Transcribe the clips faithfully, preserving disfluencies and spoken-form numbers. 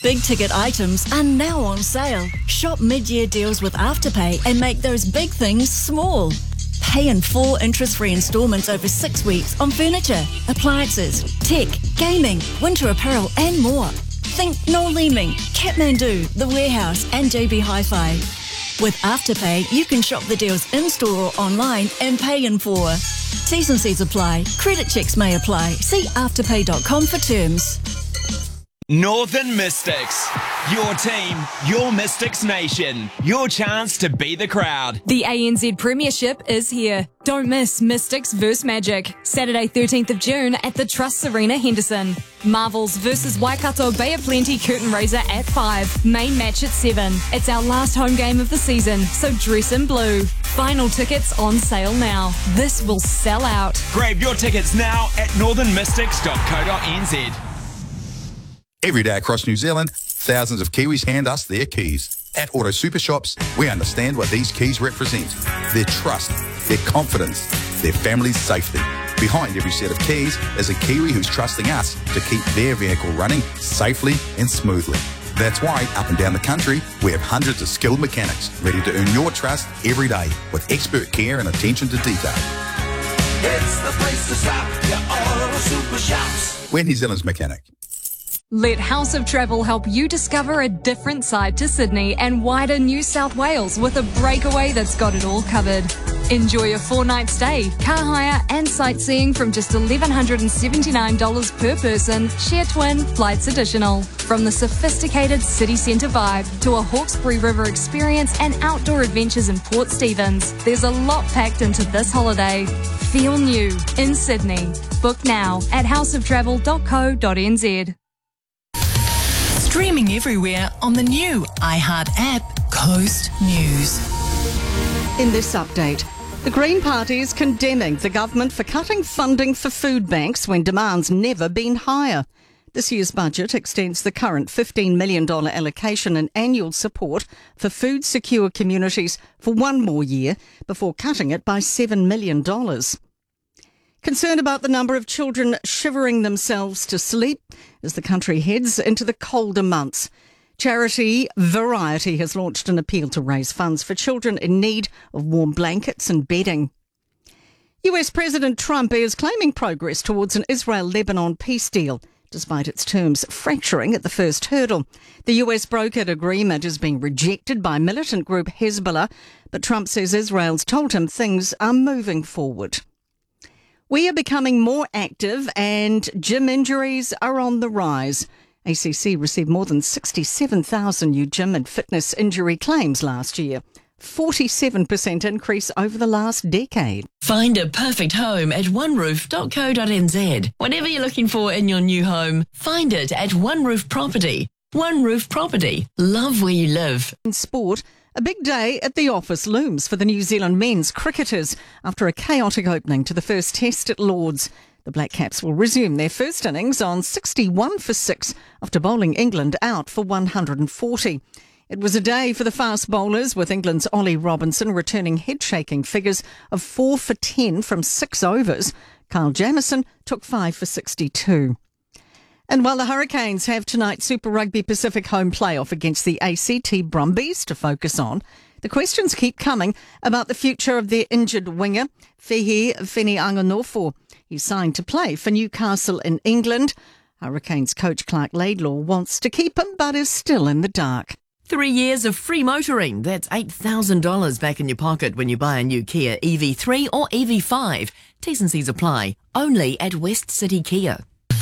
Big ticket items are now on sale. Shop mid-year deals with Afterpay and make those big things small. Pay in four interest-free instalments over six weeks on furniture, appliances, tech, gaming, winter apparel and more. Think Noel Leeming, Kathmandu, The Warehouse and J B Hi-Fi. With Afterpay, you can shop the deals in-store or online and pay in four. T's and C's apply. Credit checks may apply. See afterpay dot com for terms. Northern Mystics. Your team, your Mystics nation. Your chance to be the crowd. The A N Z Premiership is here. Don't miss Mystics versus Magic. Saturday thirteenth of June at the Trust Arena, Henderson. Marvels versus Waikato Bay of Plenty Curtain Raiser at five. Main match at seven. It's our last home game of the season, so dress in blue. Final tickets on sale now. This will sell out. Grab your tickets now at northern mystics dot co dot n z. Every day across New Zealand, thousands of Kiwis hand us their keys. At Auto Super Shops, we understand what these keys represent. Their trust, their confidence, their family's safety. Behind every set of keys is a Kiwi who's trusting us to keep their vehicle running safely and smoothly. That's why, up and down the country, we have hundreds of skilled mechanics ready to earn your trust every day with expert care and attention to detail. It's the place to stop, your Auto Super Shops. We're New Zealand's mechanic. Let House of Travel help you discover a different side to Sydney and wider New South Wales with a breakaway that's got it all covered. Enjoy a four-night stay, car hire and sightseeing from just eleven seventy-nine dollars per person, share twin, flights additional. From the sophisticated city centre vibe to a Hawkesbury River experience and outdoor adventures in Port Stephens, there's a lot packed into this holiday. Feel new in Sydney. Book now at house of travel dot co dot n z. Streaming everywhere on the new iHeart app, Coast News. In this update, the Green Party is condemning the government for cutting funding for food banks when demand's never been higher. This year's budget extends the current fifteen million dollars allocation and annual support for food secure communities for one more year before cutting it by seven million dollars. Concerned about the number of children shivering themselves to sleep as the country heads into the colder months. Charity Variety has launched an appeal to raise funds for children in need of warm blankets and bedding. U S President Trump is claiming progress towards an Israel-Lebanon peace deal, despite its terms fracturing at the first hurdle. The U S brokered agreement is being rejected by militant group Hezbollah, but Trump says Israel's told him things are moving forward. We are becoming more active and gym injuries are on the rise. A C C received more than sixty-seven thousand new gym and fitness injury claims last year, forty-seven percent increase over the last decade. Find a perfect home at one roof dot co dot n z. Whatever you're looking for in your new home, find it at One Roof Property. One Roof Property. Love where you live. In sport, a big day at the office looms for the New Zealand men's cricketers after a chaotic opening to the first test at Lords. The Black Caps will resume their first innings on sixty-one for six after bowling England out for one hundred forty. It was a day for the fast bowlers, with England's Ollie Robinson returning head-shaking figures of four for ten from six overs. Kyle Jamieson took five for sixty-two. And while the Hurricanes have tonight's Super Rugby Pacific home playoff against the A C T Brumbies to focus on, the questions keep coming about the future of their injured winger, Fehi Feni-Anganofo. He's signed to play for Newcastle in England. Hurricanes coach Clark Laidlaw wants to keep him, but is still in the dark. Three years of free motoring. That's eight thousand dollars back in your pocket when you buy a new Kia E V three or E V five. T's and C's apply. Only at West City Kia.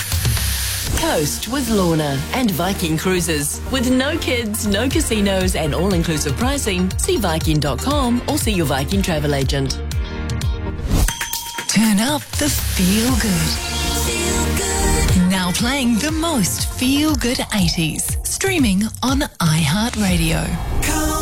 Coast with Lorna and Viking Cruises. With no kids, no casinos and all-inclusive pricing, see Viking dot com or see your Viking travel agent. Turn up the feel good. Feel good. Now playing the most feel good eighties. Streaming on iHeartRadio.